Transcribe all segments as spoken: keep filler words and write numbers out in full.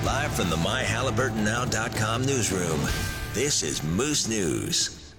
Live from the my halliburton now dot com newsroom, this is Moose News.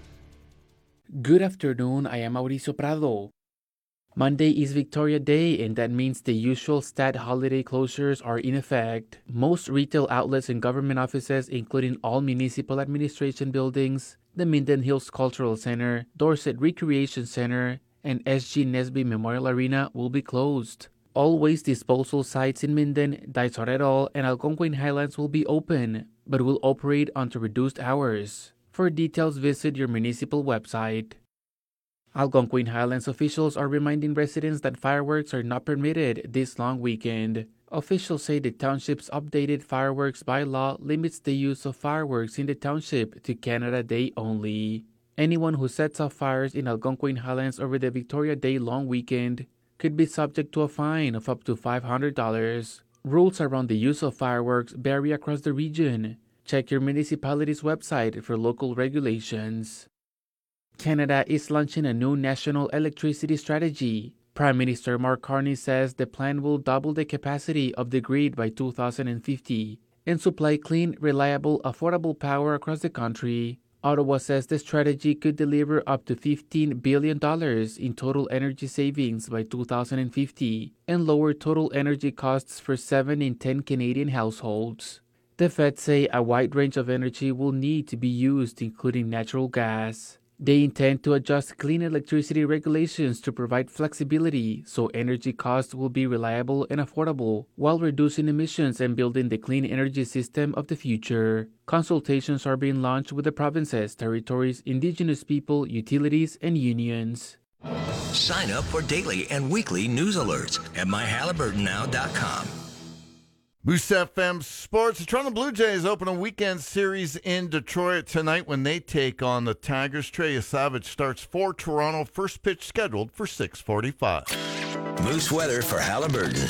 Good afternoon, I am Mauricio Prado. Monday is Victoria Day, and that means the usual stat holiday closures are in effect. Most retail outlets and government offices, including all municipal administration buildings, the Minden Hills Cultural Center, Dorset Recreation Center, and S G Nesby Memorial Arena will be closed. All waste disposal sites in Minden, Daisorero, and Algonquin Highlands will be open, but will operate under reduced hours. For details, visit your municipal website. Algonquin Highlands officials are reminding residents that fireworks are not permitted this long weekend. Officials say the township's updated fireworks bylaw limits the use of fireworks in the township to Canada Day only. Anyone who sets off fires in Algonquin Highlands over the Victoria Day long weekend could be subject to a fine of up to five hundred dollars. Rules around the use of fireworks vary across the region. Check your municipality's website for local regulations. Canada is launching a new national electricity strategy. Prime Minister Mark Carney says the plan will double the capacity of the grid by two thousand fifty and supply clean, reliable, affordable power across the country. Ottawa says the strategy could deliver up to fifteen billion dollars in total energy savings by two thousand fifty and lower total energy costs for seven in ten Canadian households. The feds say a wide range of energy will need to be used, including natural gas. They intend to adjust clean electricity regulations to provide flexibility so energy costs will be reliable and affordable while reducing emissions and building the clean energy system of the future. Consultations are being launched with the provinces, territories, Indigenous people, utilities, and unions. Sign up for daily and weekly news alerts at my halliburton now dot com. Moose F M Sports. The Toronto Blue Jays open a weekend series in Detroit tonight when they take on the Tigers. Trey Savage starts for Toronto. First pitch scheduled for six forty-five. Moose weather for Halliburton.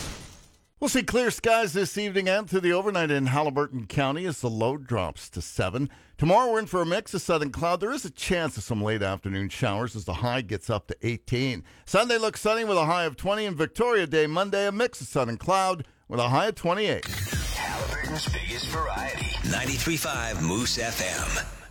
We'll see clear skies this evening and through the overnight in Halliburton County as the low drops to seven. Tomorrow we're in for a mix of southern cloud. There is a chance of some late afternoon showers as the high gets up to eighteen. Sunday looks sunny with a high of twenty. And Victoria Day Monday, a mix of southern cloud with a high of twenty-eight. Halliburton's biggest variety. ninety-three point five Moose F M.